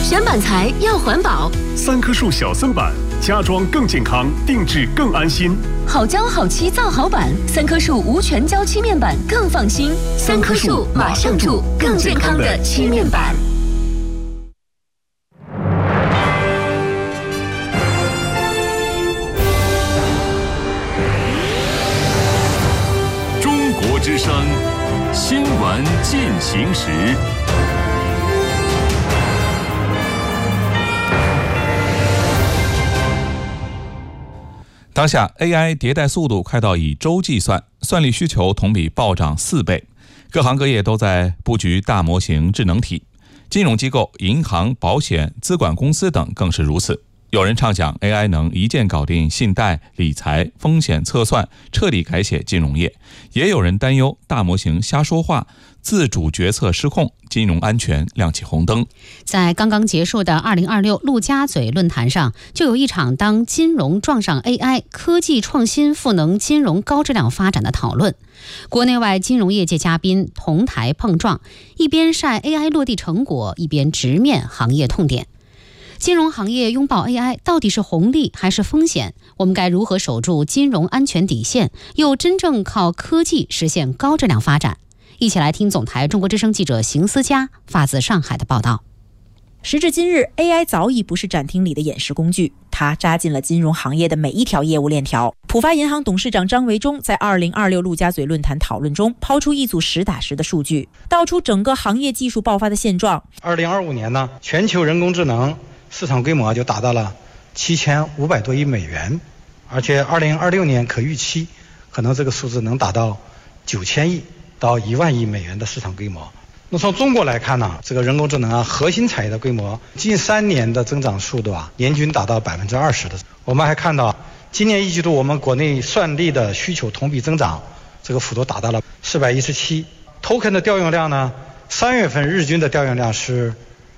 选板材要环保。 3棵树小森板，家装更健康，定制更安心。 好胶好漆造好板，3棵树无全胶漆面板更放心。3棵树马上住更健康的漆面板。 中国之声新闻进行时。 当下 AI 迭代速度快到以周计算，算力需求同比暴涨4倍，各行各业都在布局大模型智能体，金融机构、银行、保险、资管公司等更是如此。有人畅想 AI 能一键搞定信贷、理财、风险测算，彻底改写金融业，也有人担忧大模型瞎说话，自主决策失控，金融安全亮起红灯。 在刚刚结束的2026陆家嘴论坛上，就有一场当金融撞上 AI， 科技创新赋能金融高质量发展的讨论。国内外金融业界嘉宾同台碰撞，一边晒 AI 落地成果，一边直面行业痛点。金融行业拥抱 AI 到底是红利还是风险？我们该如何守住金融安全底线，又真正靠科技实现高质量发展？一起来听总台中国之声记者邢思佳发自上海的报道。 时至今日 ，AI 早已不是展厅里的演示工具，它扎进了金融行业的每一条业务链条。浦发银行董事长张维忠在2026陆家嘴论坛讨论中抛出一组实打实的数据，道出整个行业技术爆发的现状。 2025年呢，全球人工智能市场规模就达到了7500多亿美元，而且2026年可预期可能这个数字能达到9000亿到1万亿美元的市场规模。那从中国来看呢，这个人工智能核心产业的规模近3年的增长速度年均达到20%的。我们还看到今年1季度我们国内算力的需求同比增长，这个幅度达到了417。token 的调用量呢，3月份日均的调用量是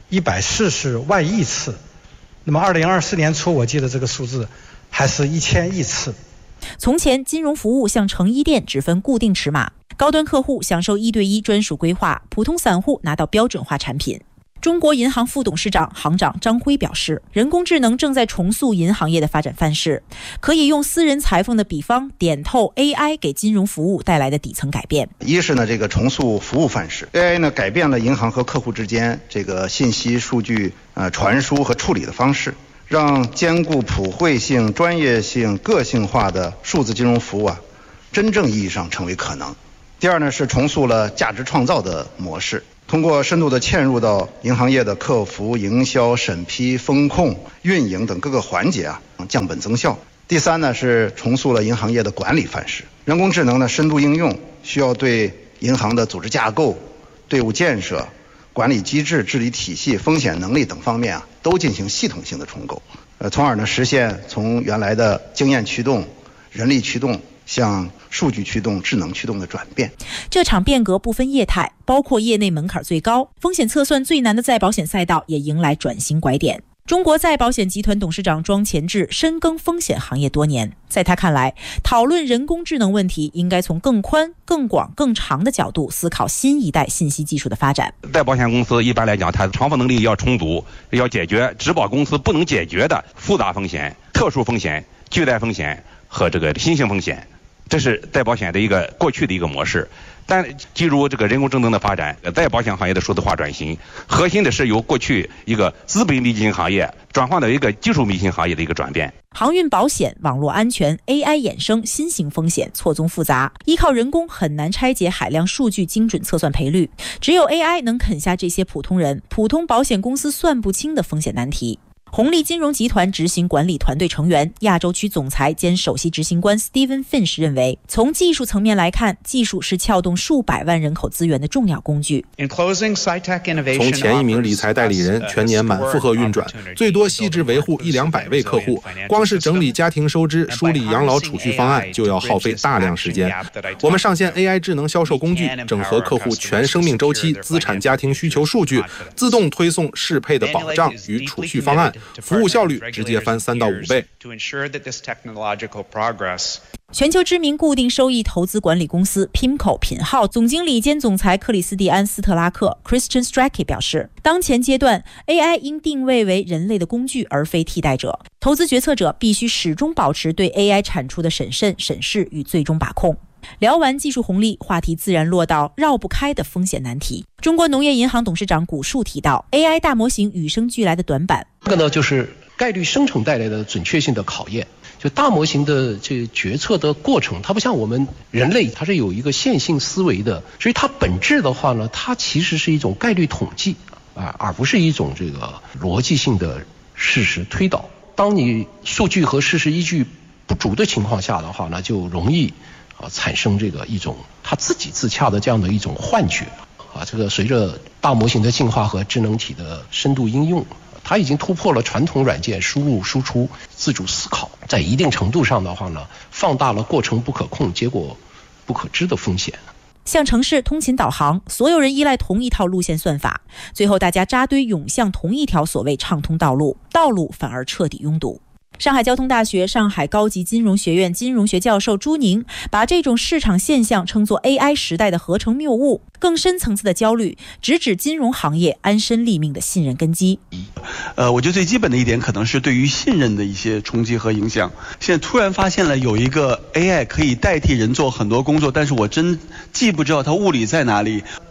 140万亿次。那么2024年初我记得这个数字还是1000亿次。 从前金融服务像成衣店只分固定尺码，高端客户享受1对1专属规划，普通散户拿到标准化产品。中国银行副董事长、行长张辉表示，人工智能正在重塑银行业的发展范式，可以用私人裁缝的比方点透 AI 给金融服务带来的底层改变。 一是呢，这个重塑服务范式 ，AI 呢改变了银行和客户之间这个信息数据传输和处理的方式，让兼顾普惠性、专业性、个性化的数字金融服务真正意义上成为可能。第二呢，是重塑了价值创造的模式，通过深度的嵌入到银行业的客服、营销、审批、风控、运营等各个环节降本增效。第三呢，是重塑了银行业的管理范式，人工智能的深度应用需要对银行的组织架构、队伍建设、管理机制、治理体系、风险能力等方面都进行系统性的重构，从而呢实现从原来的经验驱动、人力驱动向数据驱动、智能驱动的转变。 这场变革不分业态，包括业内门槛最高、风险测算最难的再保险赛道也迎来转型拐点。中国再保险集团董事长庄前志深耕风险行业多年，在他看来，讨论人工智能问题应该从更宽、更广、更长的角度思考新一代信息技术的发展。 再保险公司一般来讲，它偿付能力要充足，要解决质保公司不能解决的复杂风险、特殊风险、巨大风险和这个新型风险，这是再保险的一个过去的一个模式。但进入这个人工智能的发展，在保险行业的数字化转型，核心的是由过去一个资本密集型行业转换到一个技术密集型行业的一个转变。 航运保险、网络安全、AI 衍生、新型风险错综复杂，依靠人工很难拆解海量数据精准测算赔率，只有 AI 能啃下这些普通人、普通保险公司算不清的风险难题。红利金融集团执行管理团队成员、亚洲区总裁兼首席执行官 Steven Finch 认为，从技术层面来看，技术是撬动数百万人口资源的重要工具。 从前一名理财代理人全年满负荷运转，最多细致维护100-200位客户，光是整理家庭收支、梳理养老储蓄方案就要耗费大量时间。我们上线 AI 智能销售工具，整合客户全生命周期、资产家庭需求数据，自动推送适配的保障与储蓄方案， 服务效率直接翻3到5倍。 全球知名固定收益投资管理公司 PIMCO 品号总经理兼总裁克里斯蒂安·斯特拉克 Christian Strachey 表示，当前阶段 AI 应定位为人类的工具而非替代者，投资决策者必须始终保持对 AI 产出的审慎、审视与最终把控。聊完技术红利，话题自然落到绕不开的风险难题。中国农业银行董事长古树提到 AI 大模型与生俱来的短板， 这个呢就是概率生成带来的准确性的考验。就大模型的这个决策的过程，它不像我们人类，它是有一个线性思维的，所以它本质的话呢，它其实是一种概率统计而不是一种这个逻辑性的事实推导。当你数据和事实依据不足的情况下的话呢，就容易产生这个一种它自己自洽的这样的一种幻觉这个随着大模型的进化和智能体的深度应用，它已经突破了传统软件输入输出自主思考，在一定程度上的话呢，放大了过程不可控、结果不可知的风险。 像城市通勤导航，所有人依赖同一套路线算法，最后大家扎堆涌向同一条所谓畅通道路，道路反而彻底拥堵。上海交通大学上海高级金融学院金融学教授朱宁把这种市场现象称作 AI 时代的合成谬误，更深层次的焦虑直指金融行业安身立命的信任根基。 我觉得最基本的一点可能是对于信任的一些冲击和影响。现在突然发现了有一个 AI 可以代替人做很多工作，但是我真既不知道它物理在哪里，